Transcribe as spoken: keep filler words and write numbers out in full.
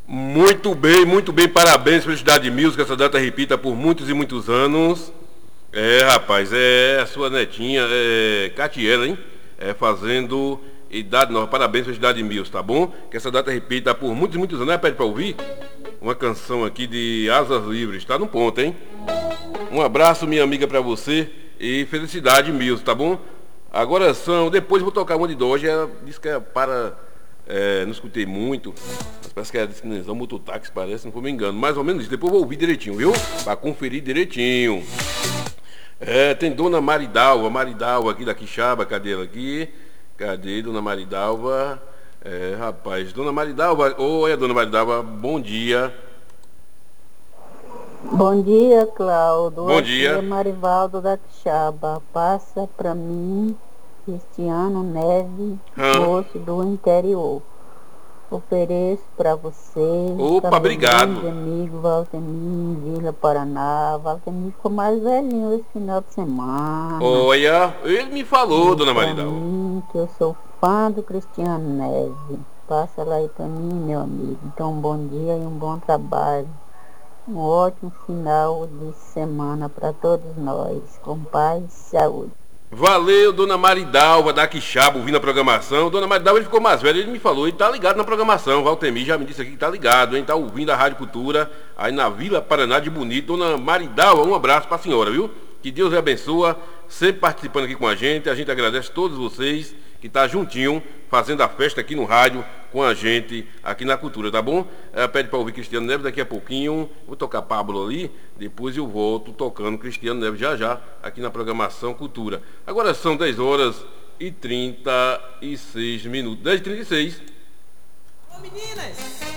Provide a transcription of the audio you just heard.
Muito bem, muito bem, parabéns, felicidade mil, que essa data repita por muitos e muitos anos. É, rapaz, é a sua netinha, é Catiela, hein? É fazendo idade nova, parabéns, felicidade mil, tá bom? Que essa data repita por muitos e muitos anos. Né? Pede pra ouvir uma canção aqui de Asas Livres, tá no ponto, hein? Um abraço, minha amiga, pra você e felicidade mil, tá bom? Agora são, depois eu vou tocar uma de Doge, ela disse que é para, é, não escutei muito. Parece que é discriminação, mototáxi, parece, não for me engano. Mais ou menos isso. Depois eu vou ouvir direitinho, viu? Pra conferir direitinho. É, tem Dona Maridalva, Maridalva aqui da Quixaba, cadê ela aqui? Cadê Dona Maridalva? É, rapaz, Dona Maridalva, oi, Dona Maridalva, bom dia. Bom dia, Cláudio. Bom Aqui é dia. Marivaldo da Quixaba. Passa pra mim, Cristiano Neve, Hã? moço do interior. Ofereço para você, Opa, para meu obrigado. grande amigo Valtemir, Vila Paraná. Valtemir ficou mais velhinho esse final de semana. Olha, ele me falou, Diz Dona para Maridalva. mim que eu sou fã do Cristiano Neve. Passa lá aí para mim, meu amigo. Então, um bom dia e um bom trabalho. Um ótimo final de semana para todos nós. Com paz e saúde. Valeu, Dona Maridalva da Quixaba, ouvindo a programação. Dona Maridalva, ele ficou mais velho, ele me falou, ele tá ligado na programação. Valtemir já me disse aqui que tá ligado, hein? Tá ouvindo a Rádio Cultura aí na Vila Paraná de Bonito. Dona Maridalva, um abraço pra senhora, viu? Que Deus lhe abençoe, sempre participando aqui com a gente. A gente agradece a todos vocês que tá juntinho, fazendo a festa aqui no rádio com a gente aqui na Cultura, tá bom? É, pede para ouvir Cristiano Neves daqui a pouquinho. Vou tocar Pablo ali, depois eu volto tocando Cristiano Neves já já aqui na programação Cultura. Agora são dez horas e trinta e seis minutos. dez e trinta e seis. Ô meninas!